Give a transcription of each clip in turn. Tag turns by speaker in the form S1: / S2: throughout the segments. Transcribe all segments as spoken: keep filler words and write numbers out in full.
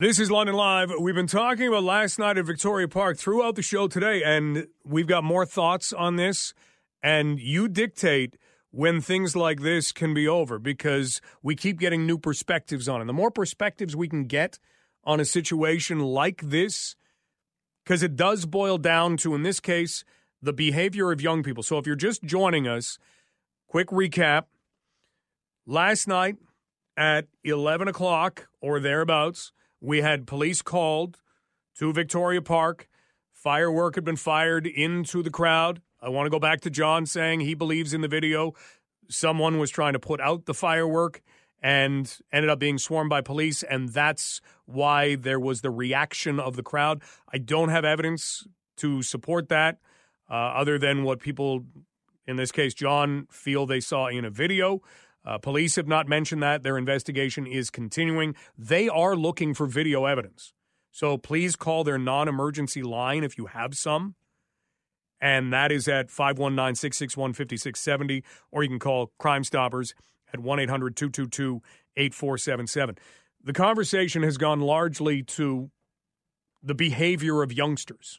S1: This is London Live. We've been talking about last night at Victoria Park throughout the show today, and we've got more thoughts on this. And you dictate when things like this can be over because we keep getting new perspectives on it. The more perspectives we can get on a situation like this, because it does boil down to, in this case, the behavior of young people. So if you're just joining us, quick recap. Last night at eleven o'clock or thereabouts, we had police called to Victoria Park. Firework had been fired into the crowd. I want to go back to John saying he believes in the video. Someone was trying to put out the firework and ended up being swarmed by police, and that's why there was the reaction of the crowd. I don't have evidence to support that uh, other than what people, in this case John, feel they saw in a video. Uh, police have not mentioned that. Their investigation is continuing. They are looking for video evidence. So please call their non-emergency line if you have some. And that is at five one nine, six six one, five six seven zero, or you can call Crime Stoppers at one eight hundred, two two two, eight four seven seven. The conversation has gone largely to the behavior of youngsters.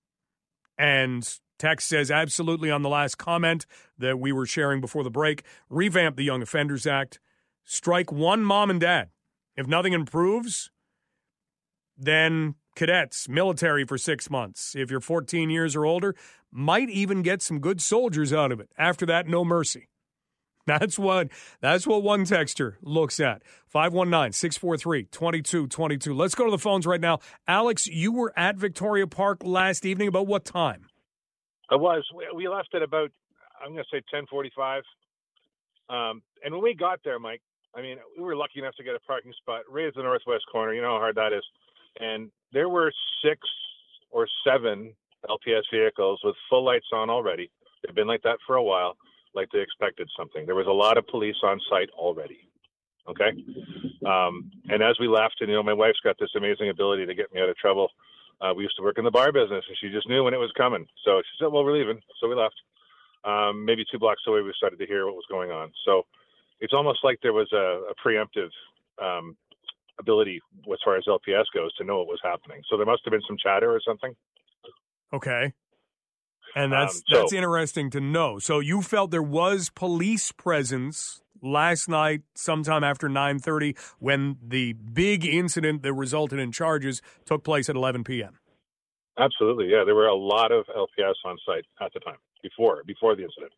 S1: And text says, absolutely on the last comment that we were sharing before the break, revamp the Young Offenders Act, strike one mom and dad. If nothing improves, then cadets, military for six months. If you're fourteen years or older, might even get some good soldiers out of it. After that, no mercy. That's what that's what one texter looks at. five one nine, six four three, two two two two. Let's go to the phones right now. Alex, you were at Victoria Park last evening. About what time?
S2: I was. We left at about, I'm going to say ten forty-five. Um, and when we got there, Mike, I mean, we were lucky enough to get a parking spot right at the northwest corner. You know how hard that is. And there were six or seven L P S vehicles with full lights on already. They've been like that for a while, like they expected something. There was a lot of police on site already. Okay. Um, and as we left, and, you know, my wife's got this amazing ability to get me out of trouble. Uh, we used to work in the bar business, and she just knew when it was coming. So she said, well, we're leaving. So we left. Um, maybe two blocks away, we started to hear what was going on. So it's almost like there was a, a preemptive um, ability as far as L P S goes to know what was happening. So there must have been some chatter or something.
S1: Okay. And that's
S2: um, so,
S1: that's interesting to know. So you felt there was police presence last night sometime after nine thirty when the big incident that resulted in charges took place at eleven p.m.
S2: Absolutely, yeah. There were a lot of L P S on site at the time, before before the incident.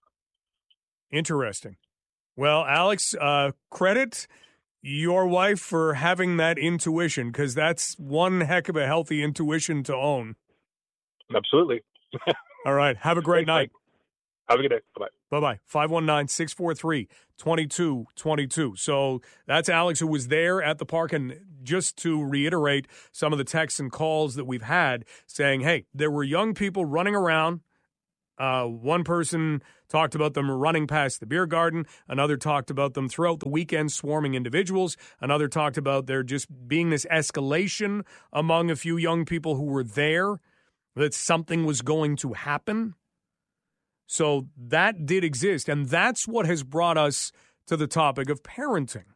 S1: Interesting. Well, Alex, uh, credit your wife for having that intuition, because that's one heck of a healthy intuition to own.
S2: Absolutely.
S1: All right. Have a great
S2: Thanks,
S1: night.
S2: Mike. Have a good day. Bye-bye.
S1: Bye-bye. five one nine, six four three, two two two two. So that's Alex, who was there at the park. And just to reiterate some of the texts and calls that we've had saying, hey, there were young people running around. Uh, one person talked about them running past the beer garden. Another talked about them throughout the weekend swarming individuals. Another talked about there just being this escalation among a few young people who were there, that something was going to happen. So that did exist, and that's what has brought us to the topic of parenting.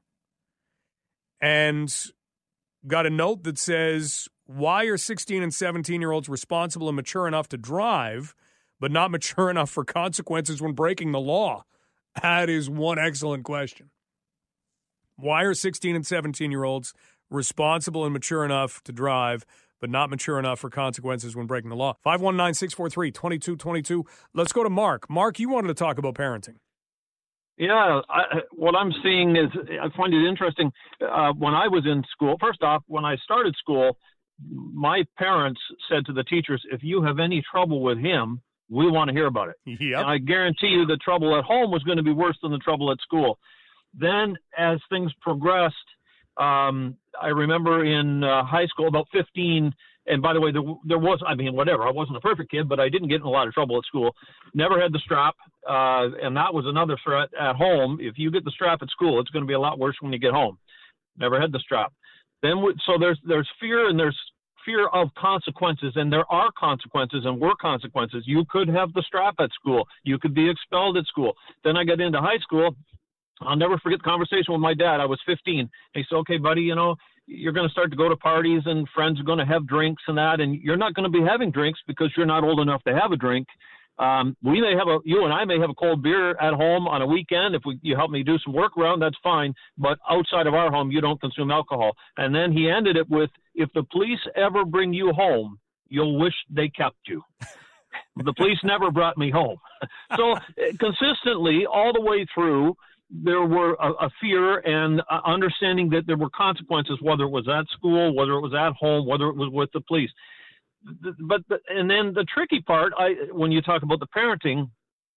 S1: And got a note that says, why are sixteen and seventeen-year-olds responsible and mature enough to drive, but not mature enough for consequences when breaking the law? That is one excellent question. Why are sixteen and seventeen-year-olds responsible and mature enough to drive, but not mature enough for consequences when breaking the law? five one nine, six four three, two two two two. Let's go to Mark. Mark, you wanted to talk about parenting.
S3: Yeah, I, what I'm seeing is, I find it interesting. Uh, when I was in school, first off, when I started school, my parents said to the teachers, if you have any trouble with him, we want to hear about it.
S1: Yep.
S3: And I guarantee you the trouble at home was going to be worse than the trouble at school. Then as things progressed, um, I remember in uh, high school, about fifteen, and by the way, there, there was, I mean, whatever, I wasn't a perfect kid, but I didn't get in a lot of trouble at school. Never had the strap, uh, and that was another threat at home. If you get the strap at school, it's going to be a lot worse when you get home. Never had the strap. Then, so there's there's fear, and there's fear of consequences, and there are consequences, and were consequences. You could have the strap at school. You could be expelled at school. Then I got into high school. I'll never forget the conversation with my dad. I was fifteen. He said, okay, buddy, you know, you're going to start to go to parties and friends are going to have drinks and that, and you're not going to be having drinks because you're not old enough to have a drink. Um, we may have a, you and I may have a cold beer at home on a weekend. If we, you help me do some work around, that's fine. But outside of our home, you don't consume alcohol. And then he ended it with, if the police ever bring you home, you'll wish they kept you. The police never brought me home. So consistently, all the way through, there were a, a fear and uh, understanding that there were consequences, whether it was at school, whether it was at home, whether it was with the police. But, but and then the tricky part, I when you talk about the parenting,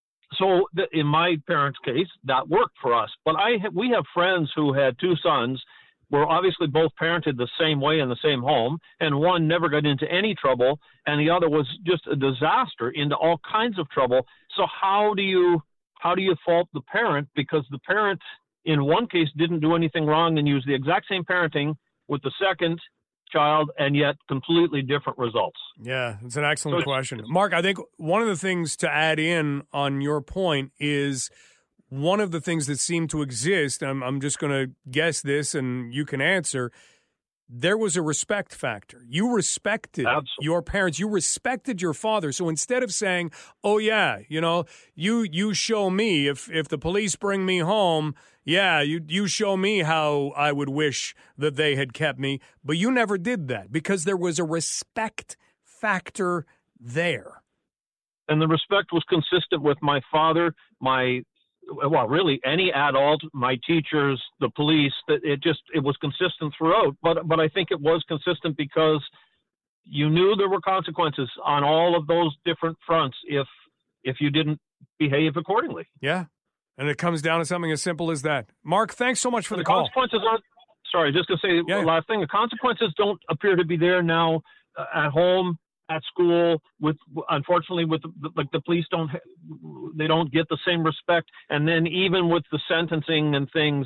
S3: so the, in my parents' case, that worked for us. But I we have friends who had two sons, were obviously both parented the same way in the same home, and one never got into any trouble, and the other was just a disaster into all kinds of trouble. So how do you how do you fault the parent? Because the parent, in one case, didn't do anything wrong and used the exact same parenting with the second child, and yet completely different results.
S1: Yeah, it's an excellent
S3: so
S1: question. Mark, I think one of the things to add in on your point is one of the things that seemed to exist, I'm, I'm just going to guess this and you can answer, there was a respect factor. You respected
S3: Absolutely.
S1: your parents. You respected your father. So instead of saying, oh, yeah, you know, you you show me, if if the police bring me home, yeah, you, you show me how I would wish that they had kept me. But you never did that because there was a respect factor there.
S3: And the respect was consistent with my father, my well, really any adult, my teachers, the police, that it just, it was consistent throughout. But, but I think it was consistent because you knew there were consequences on all of those different fronts if, if you didn't behave accordingly.
S1: Yeah. And it comes down to something as simple as that. Mark, thanks so much for the,
S3: the
S1: call.
S3: Consequences aren't, sorry, just to say
S1: yeah.
S3: the last thing, the consequences don't appear to be there now uh, at home, at school, with unfortunately with the, like the police don't they don't get the same respect, and then even with the sentencing and things,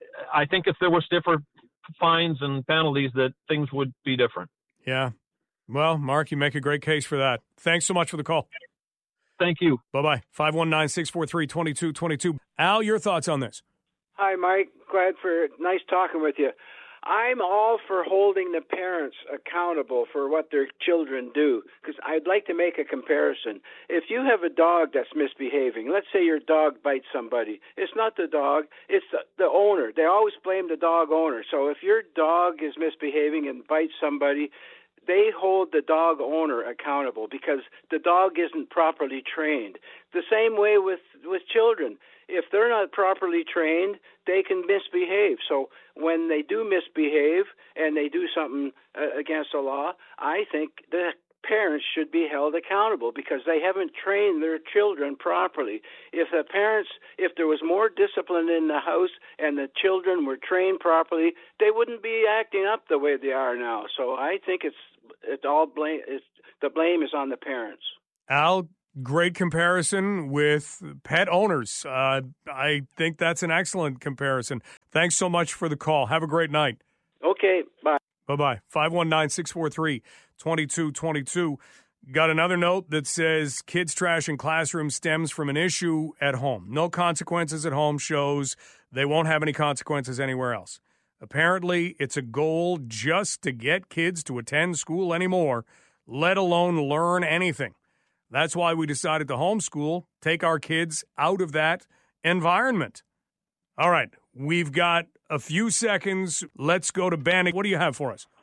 S3: I think if there were stiffer fines and penalties, that things would be different.
S1: Yeah, well, Mark, you make a great case for that. Thanks so much for the call.
S3: Thank you.
S1: Bye bye. Five one nine six four three two two two two. Al, your thoughts on this?
S4: Hi, Mike. Glad for nice talking with you. I'm all for holding the parents accountable for what their children do, because I'd like to make a comparison. If you have a dog that's misbehaving, let's say your dog bites somebody, it's not the dog, it's the, the owner. They always blame the dog owner. So if your dog is misbehaving and bites somebody, they hold the dog owner accountable because the dog isn't properly trained. The same way with, with children. If they're not properly trained, they can misbehave. So when they do misbehave and they do something uh, against the law, I think the parents should be held accountable because they haven't trained their children properly. If the parents, if there was more discipline in the house and the children were trained properly, they wouldn't be acting up the way they are now. So I think it's it's all blame. It's, the blame is on the parents.
S1: Al, great comparison with pet owners. Uh, I think that's an excellent comparison. Thanks so much for the call. Have a great night.
S4: Okay, bye.
S1: Bye-bye. five one nine six four three two two two two. Got another note that says kids trash in classroom stems from an issue at home. No consequences at home shows they won't have any consequences anywhere else. Apparently, it's a goal just to get kids to attend school anymore, let alone learn anything. That's why we decided to homeschool, take our kids out of that environment. All right, we've got a few seconds. Let's go to Ben. What do you have for us?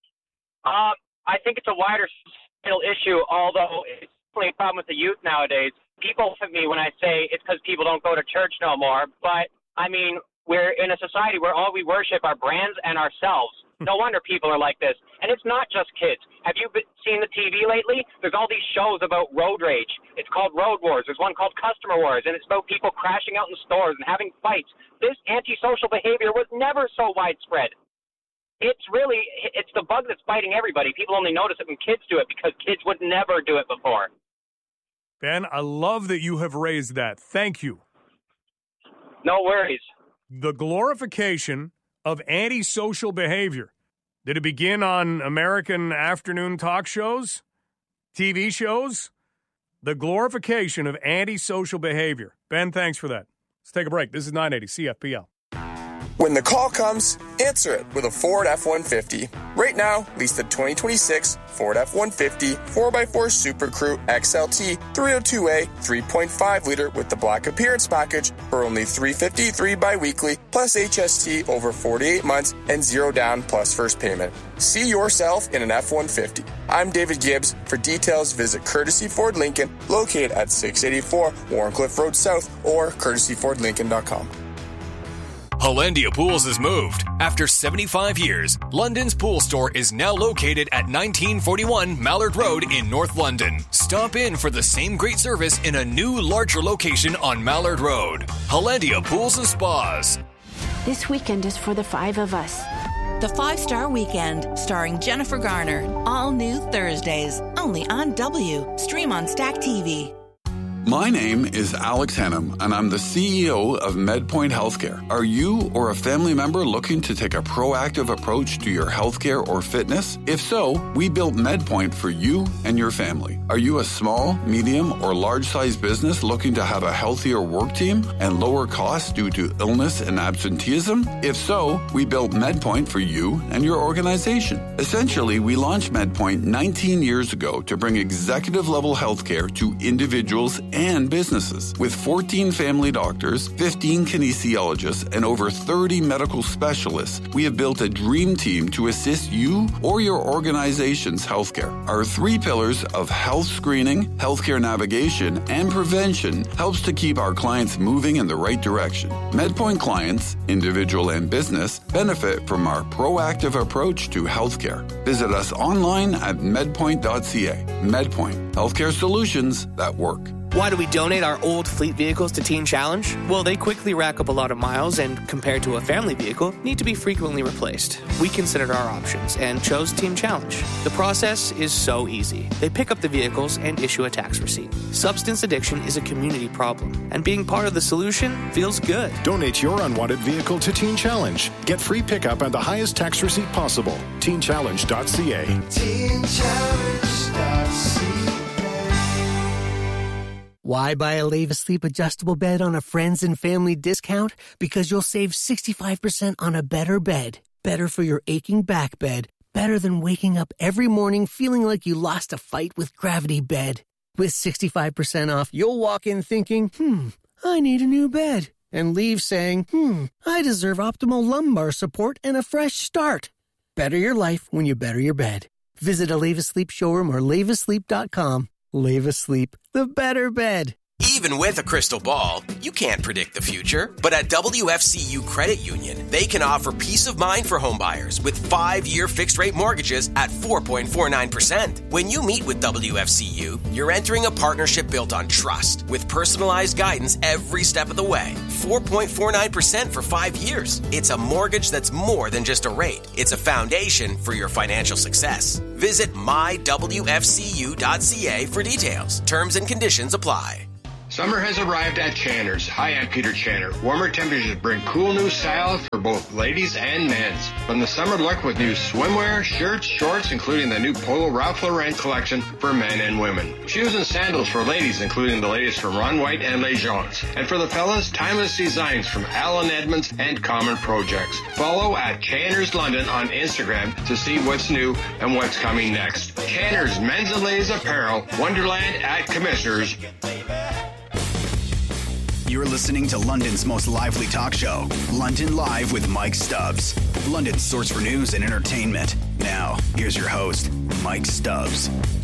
S5: Uh, I think it's a wider scale issue, although it's definitely a problem with the youth nowadays. People look at me when I say it's because people don't go to church no more, but, I mean, we're in a society where all we worship are brands and ourselves. No wonder people are like this. And it's not just kids. Have you been, seen the T V lately? There's all these shows about road rage. It's called Road Wars. There's one called Customer Wars, and it's about people crashing out in stores and having fights. This antisocial behavior was never so widespread. It's really, it's the bug that's biting everybody. People only notice it when kids do it because kids would never do it before.
S1: Ben, I love that you have raised that. Thank you.
S5: No worries.
S1: The glorification of antisocial behavior. Did it begin on American afternoon talk shows, T V shows? The glorification of antisocial behavior. Ben, thanks for that. Let's take a break. This is nine eighty C F P L.
S6: When the call comes, answer it with a Ford F one fifty. Right now, lease the twenty twenty-six Ford F one fifty four by four Super Crew X L T three oh two A three point five liter with the Black Appearance Package for only three hundred fifty-three dollars bi-weekly plus H S T over forty-eight months and zero down plus first payment. See yourself in an F one fifty. I'm David Gibbs. For details, visit Courtesy Ford Lincoln, located at six eighty-four Warncliffe Road South or courtesy ford lincoln dot com.
S7: Hollandia Pools has moved. After seventy-five years, London's pool store is now located at nineteen forty-one Mallard Road in North London. Stop in for the same great service in a new, larger location on Mallard Road. Hollandia Pools and Spas.
S8: This weekend is for the five of us.
S9: The Five-Star Weekend, starring Jennifer Garner. All new Thursdays, only on W. Stream on Stack T V.
S10: My name is Alex Hennum, and I'm the C E O of MedPoint Healthcare. Are you or a family member looking to take a proactive approach to your healthcare or fitness? If so, we built MedPoint for you and your family. Are you a small, medium, or large-sized business looking to have a healthier work team and lower costs due to illness and absenteeism? If so, we built MedPoint for you and your organization. Essentially, we launched MedPoint nineteen years ago to bring executive-level healthcare to individuals and businesses. With fourteen family doctors, fifteen kinesiologists, and over thirty medical specialists, we have built a dream team to assist you or your organization's healthcare. Our three pillars of health screening, healthcare navigation, and prevention helps to keep our clients moving in the right direction. MedPoint clients, individual and business, benefit from our proactive approach to healthcare. Visit us online at medpoint dot c a. MedPoint, healthcare solutions that work.
S11: Why do we donate our old fleet vehicles to Teen Challenge? Well, they quickly rack up a lot of miles and, compared to a family vehicle, need to be frequently replaced. We considered our options and chose Teen Challenge. The process is so easy. They pick up the vehicles and issue a tax receipt. Substance addiction is a community problem, and being part of the solution feels good.
S12: Donate your unwanted vehicle to Teen Challenge. Get free pickup and the highest tax receipt possible. teen challenge dot c a. teen challenge dot c a.
S13: Why buy a Leva Sleep adjustable bed on a friends and family discount? Because you'll save sixty-five percent on a better bed. Better for your aching back bed. Better than waking up every morning feeling like you lost a fight with gravity bed. With sixty-five percent off, you'll walk in thinking, hmm, I need a new bed. And leave saying, hmm, I deserve optimal lumbar support and a fresh start. Better your life when you better your bed. Visit a Leva Sleep showroom or leva sleep dot com. Leva Sleep, the better bed.
S14: Even with a crystal ball, you can't predict the future. But at W F C U Credit Union, they can offer peace of mind for homebuyers with five-year fixed-rate mortgages at four point four nine percent. When you meet with W F C U, you're entering a partnership built on trust with personalized guidance every step of the way. four point four nine percent for five years. It's a mortgage that's more than just a rate. It's a foundation for your financial success. Visit my w f c u dot c a for details. Terms and conditions apply.
S15: Summer has arrived at Channer's. Hi, I'm Peter Channer. Warmer temperatures bring cool new style for both ladies and men's. From the summer look with new swimwear, shirts, shorts, including the new Polo Ralph Lauren collection for men and women. Shoes and sandals for ladies, including the latest from Ron White and Les Gens. And for the fellas, timeless designs from Alan Edmonds and Common Projects. Follow at Channer's London on Instagram to see what's new and what's coming next. Channer's Men's and Ladies Apparel, Wonderland at Commissioners.
S16: You're listening to London's most lively talk show, London Live with Mike Stubbs. London's source for news and entertainment. Now, here's your host, Mike Stubbs.